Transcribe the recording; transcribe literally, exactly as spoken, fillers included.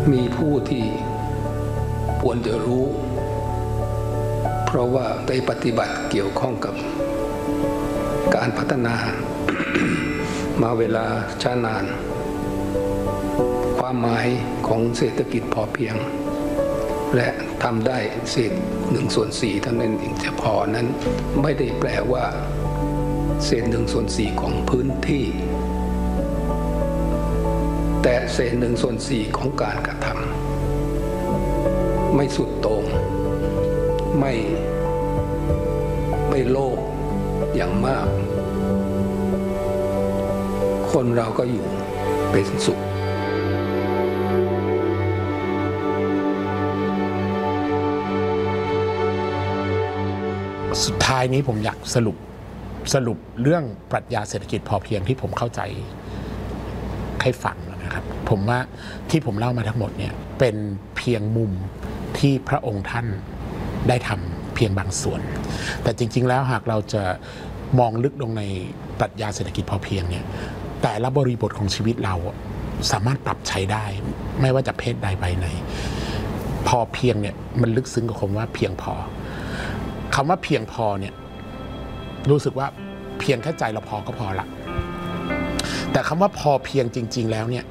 มีผู้ที่ควรจะรู้เพราะว่าได้ปฏิบัติเกี่ยวข้องกับการพัฒนา มาเวลาช้านานความหมายของเศรษฐกิจพอเพียงและทำได้เศษหนึ่งส่วนสี่เท่านั้นเองจะพอนั้นไม่ได้แปลว่าเศษหนึ่งส่วนสี่ของพื้นที่แต่เศษหนึ่งส่วนสี่ของการกระทำไม่สุดโต่งไม่ไม่โลภอย่างมากคนเราก็อยู่เป็นสุขสุดท้ายนี้ผมอยากสรุปสรุปเรื่องปรัชญาเศรษฐกิจพอเพียงที่ผมเข้าใจให้ฟังนะครับผมว่าที่ผมเล่ามาทั้งหมดเนี่ยเป็นเพียงมุมที่พระองค์ท่านได้ทำเพียงบางส่วนแต่จริงๆแล้วหากเราจะมองลึกลงในปรัชญาเศรษฐกิจพอเพียงเนี่ยแต่ละบริบทของชีวิตเราสามารถปรับใช้ได้ไม่ว่าจะเพศใดใบไหนพอเพียงเนี่ยมันลึกซึ้งกับคำว่าเพียงพอคำว่าเพียงพอเนี่ยรู้สึกว่าเพียงแค่ใจเราพอก็พอละแต่คำว่าพอเพียงจริงๆแล้วเนี่ย